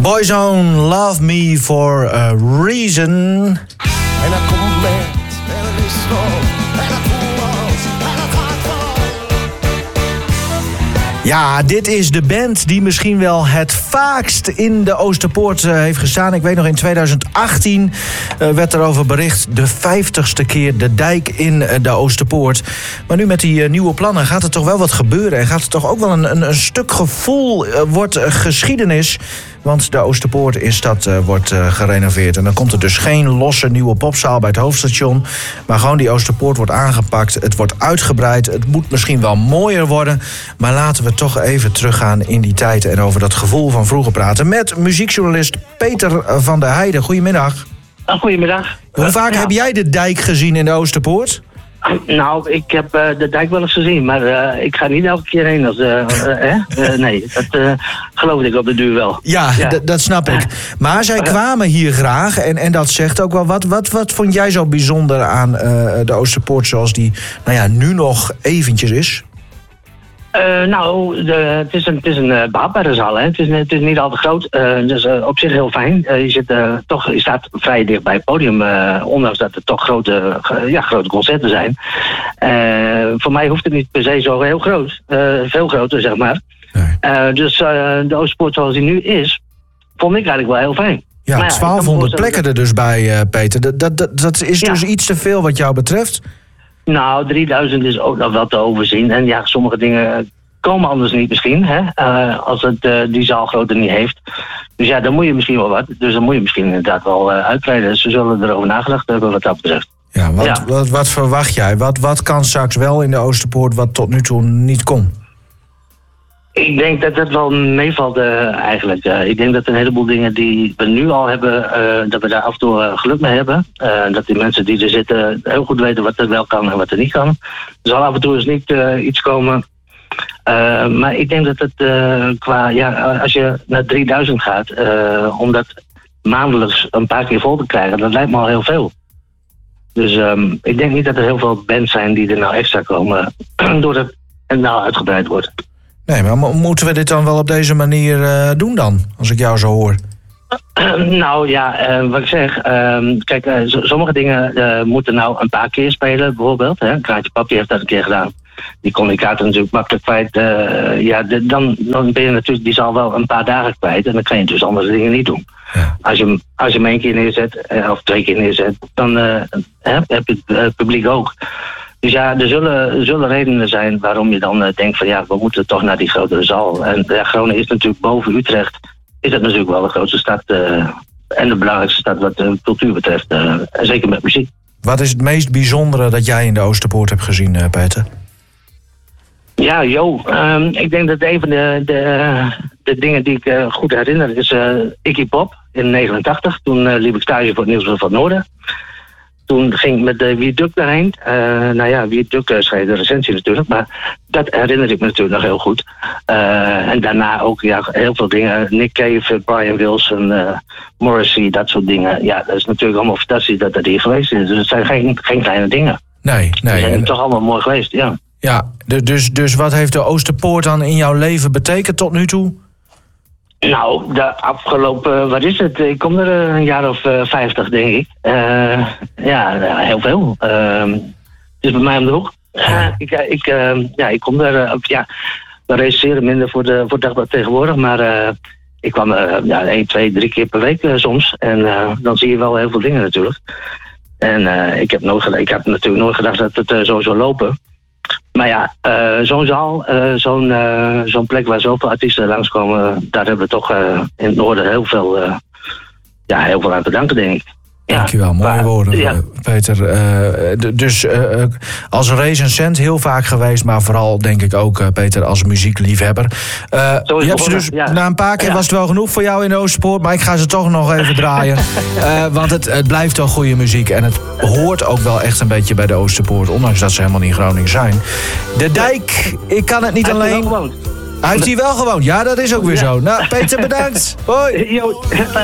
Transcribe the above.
Boyzone, Love Me For A Reason. En dat komt met een ruststop en dat voelt en dat hart vol. Ja, dit is de band die misschien wel het vaakst in de Oosterpoort heeft gestaan. Ik weet nog, in 2018 werd erover bericht. De 50ste keer de dijk in de Oosterpoort. Maar nu met die nieuwe plannen gaat er toch wel wat gebeuren. En gaat er toch ook wel een stuk gevoel, wordt geschiedenis. Want de Oosterpoort in stad wordt gerenoveerd. En dan komt er dus geen losse nieuwe popzaal bij het hoofdstation. Maar gewoon die Oosterpoort wordt aangepakt. Het wordt uitgebreid. Het moet misschien wel mooier worden. Maar laten we toch even teruggaan in die tijd. En over dat gevoel van vroeger praten. Met muziekjournalist Peter van der Heijden. Goedemiddag. Goedemiddag. Hoe vaak heb jij de dijk gezien in de Oosterpoort? Nou, ik heb de dijk wel eens gezien, maar ik ga niet elke keer heen. Nee, dat geloof ik op de duur wel. Ja. Dat snap ik. Maar zij kwamen hier graag en dat zegt ook wel wat. Wat vond jij zo bijzonder aan de Oosterpoort zoals die nu nog eventjes is? Het is een behapbare zaal. Hè. Het is niet al te groot. Dus op zich heel fijn. Je staat vrij dicht bij het podium. Ondanks dat er toch grote concerten zijn. Voor mij hoeft het niet per se zo heel groot. Veel groter, zeg maar. Nee. De Oosterpoort zoals die nu is, vond ik eigenlijk wel heel fijn. Ja, 1200 plekken er dus bij, Peter. Dat is dus iets te veel wat jou betreft? Nou, 3000 is ook nog wel te overzien. En ja, sommige dingen komen anders niet misschien. Hè? Als het die zaal groter niet heeft. Dus ja, dan moet je misschien wel wat. Dus dan moet je misschien inderdaad wel uitbreiden. Dus we zullen erover nagedacht hebben wat dat betreft. Ja, wat verwacht jij? Wat kan straks wel in de Oosterpoort wat tot nu toe niet kon? Ik denk dat dat wel meevalt eigenlijk. Ik denk dat een heleboel dingen die we nu al hebben, dat we daar af en toe geluk mee hebben. Dat die mensen die er zitten heel goed weten wat er wel kan en wat er niet kan. Er zal af en toe eens niet iets komen. Maar ik denk dat het als je naar 3000 gaat, om dat maandelijks een paar keer vol te krijgen, dat lijkt me al heel veel. Dus ik denk niet dat er heel veel bands zijn die er nou extra komen, doordat het nou uitgebreid wordt. Nee, maar moeten we dit dan wel op deze manier doen dan, als ik jou zo hoor? Wat ik zeg, sommige dingen moeten nou een paar keer spelen, bijvoorbeeld. Hè? Kraantje Papi heeft dat een keer gedaan. Die kon die kaarten natuurlijk makkelijk kwijt. Dan ben je natuurlijk die zaal wel een paar dagen kwijt. En dan kan je dus andere dingen niet doen. Ja. Als je hem 1 keer neerzet, of 2 keer neerzet, dan heb je het publiek ook. Dus ja, er zullen redenen zijn waarom je dan denkt van we moeten toch naar die grotere zaal. En Groningen is natuurlijk boven Utrecht, is het natuurlijk wel de grootste stad en de belangrijkste stad wat de cultuur betreft. En zeker met muziek. Wat is het meest bijzondere dat jij in de Oosterpoort hebt gezien, Peter? Ja, ik denk dat een van de dingen die ik goed herinner is Iggy Pop in 89. Toen liep ik stage voor het Nieuws van het Noorden. Toen ging ik met de Viaduct daarheen. Viaduct schreef de recensie natuurlijk. Maar dat herinner ik me natuurlijk nog heel goed. En daarna ook heel veel dingen. Nick Cave, Brian Wilson, Morrissey, dat soort dingen. Ja, dat is natuurlijk allemaal fantastisch dat dat hier geweest is. Dus het zijn geen kleine dingen. Nee. Die zijn toch allemaal mooi geweest, ja. Ja, dus wat heeft de Oosterpoort dan in jouw leven betekend tot nu toe? Nou, de afgelopen, wat is het? Ik kom er een jaar of 50, denk ik. Heel veel. Het is bij mij om de hoek. Ik kom er, we recenseren minder voor Dagblad Tegenwoordig, maar ik kwam 1, 2, 3 keer per week soms. En dan zie je wel heel veel dingen natuurlijk. En ik heb natuurlijk nooit gedacht dat het zo zou lopen. Maar zo'n zaal, zo'n plek waar zoveel artiesten langskomen, daar hebben we toch in het noorden heel veel aan te danken, denk ik. Dankjewel, mooie woorden, Peter. Dus als recensent heel vaak geweest, maar vooral denk ik ook, Peter, als muziekliefhebber. Je hebt ze dus na een paar keer was het wel genoeg voor jou in de Oosterpoort, maar ik ga ze toch nog even draaien. Want het blijft toch goede muziek en het hoort ook wel echt een beetje bij de Oosterpoort, ondanks dat ze helemaal niet Groningen zijn. De dijk, ik kan het niet alleen. Hij heeft hier wel gewoond. Ja, dat is ook weer zo. Nou, Peter, bedankt. Hoi.